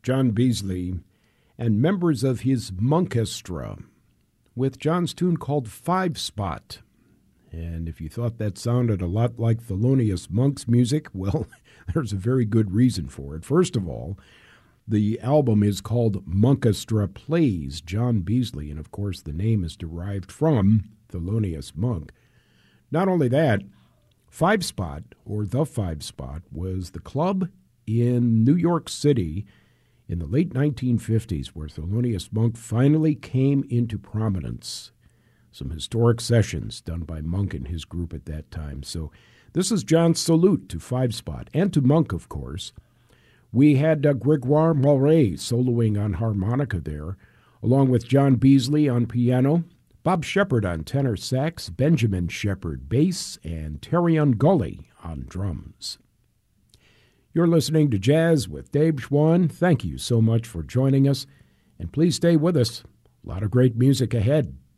John Beasley, and members of his Monkestra with John's tune called Five Spot. And if you thought that sounded a lot like Thelonious Monk's music, well, there's a very good reason for it. First of all, the album is called Monkestra Plays John Beasley, and of course the name is derived from Thelonious Monk. Not only that, Five Spot, or The Five Spot, was the club in New York City in the late 1950s where Thelonious Monk finally came into prominence. Some historic sessions done by Monk and his group at that time. So this is John's salute to Five Spot, and to Monk, of course. We had Gregoire Mauret soloing on harmonica there, along with John Beasley on piano, Bob Shepard on tenor sax, Benjamin Shepard bass, and Terrion Gully on drums. You're listening to Jazz with Dave Schwann. Thank you so much for joining us, and please stay with us. A lot of great music ahead.